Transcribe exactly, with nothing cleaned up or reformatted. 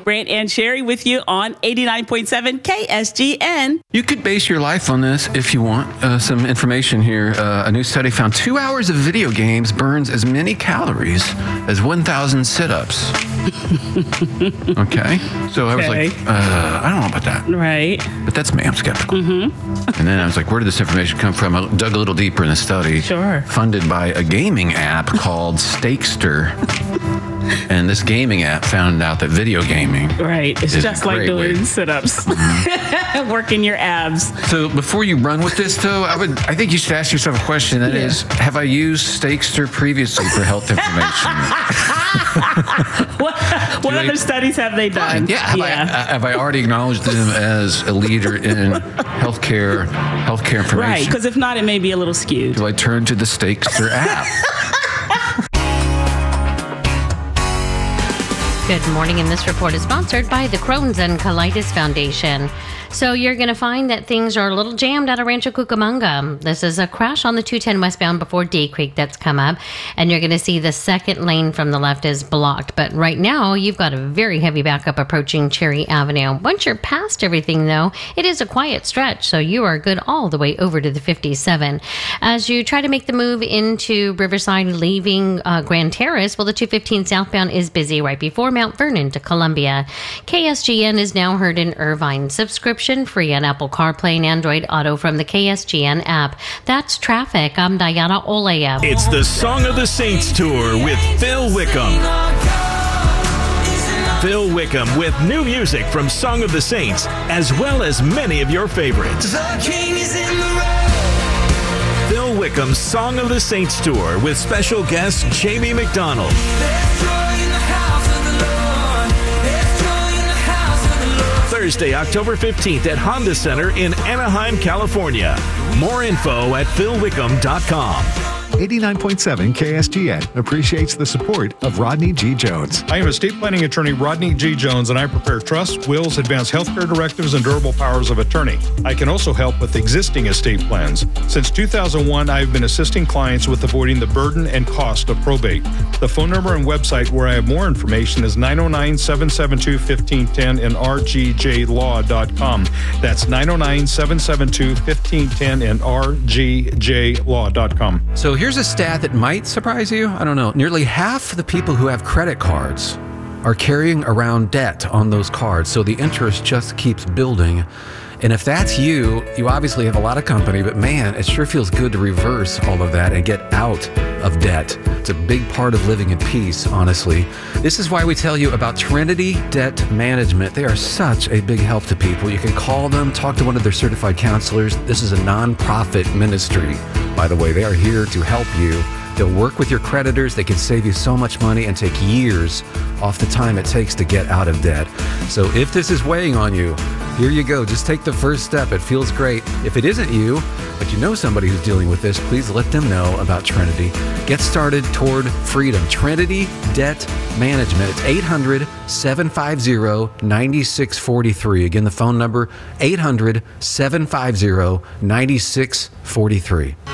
Brant and Sherry with you on eighty-nine point seven K S G N. You could base your life on this if you want. Uh, some information here. Uh, a new study found two hours of video games burns as many calories as one thousand sit-ups. Okay. So I was Okay. like, uh, I don't know about that. Right. But that's me. I'm skeptical. Mm-hmm. And then I was like, where did this information come from? I dug a little deeper in the study. Sure. Funded by a gaming app called Stakester. And this gaming app found out that video gaming. Right. It's is just a like great doing way. sit-ups. Mm-hmm. Working your abs. So before you run with this, though, I would I think you should ask yourself a question. That Yeah. is, have I used Stakester previously for health information? What, what Do I- other studies have they done? Yeah, have, I, have I already acknowledged them as a leader in healthcare healthcare information? Right, because if not, it may be a little skewed. Do I turn to the Stakester app? Good morning, and this report is sponsored by the Crohn's and Colitis Foundation. So you're going to find that things are a little jammed out of Rancho Cucamonga. This is a crash on the two ten westbound before Day Creek that's come up, and you're going to see the second lane from the left is blocked. But right now, you've got a very heavy backup approaching Cherry Avenue. Once you're past everything, though, it is a quiet stretch, so you are good all the way over to the fifty-seven. As you try to make the move into Riverside, leaving uh, Grand Terrace, well, the two fifteen southbound is busy right before Mount Vernon to Columbia. K S G N is now heard in Irvine. Subscription free on Apple CarPlay and Android Auto from the K S G N app. That's traffic. I'm Diana Olea. It's the Song of the Saints Tour with Phil Wickham. Phil Wickham with new music from Song of the Saints, as well as many of your favorites. Phil Wickham's Song of the Saints Tour with special guest Jamie McDonald. Thursday, October fifteenth at Honda Center in Anaheim, California. More info at phil wickham dot com. eighty-nine point seven K S G N appreciates the support of Rodney G. Jones. I am estate planning attorney Rodney G. Jones, and I prepare trusts, wills, advanced healthcare directives, and durable powers of attorney. I can also help with existing estate plans. Since two thousand one, I have been assisting clients with avoiding the burden and cost of probate. The phone number and website where I have more information is nine oh nine, seven seven two, one five one zero and r g j law dot com. That's nine oh nine, seven seven two, one five one zero and r g j law dot com. So here's a stat that might surprise you. I don't know. Nearly half the people who have credit cards are carrying around debt on those cards. So the interest just keeps building. And if that's you, you obviously have a lot of company, but man, it sure feels good to reverse all of that and get out of debt. It's a big part of living in peace, honestly. This is why we tell you about Trinity Debt Management. They are such a big help to people. You can call them, talk to one of their certified counselors. This is a nonprofit ministry, by the way. They are here to help you. They'll work with your creditors. They can save you so much money and take years off the time it takes to get out of debt. So if this is weighing on you, here you go. Just take the first step. It feels great. If it isn't you, but you know somebody who's dealing with this, please let them know about Trinity. Get started toward freedom. Trinity Debt Management. It's eight hundred, seven five zero, nine six four three. Again, the phone number, eight hundred, seven five zero, nine six four three.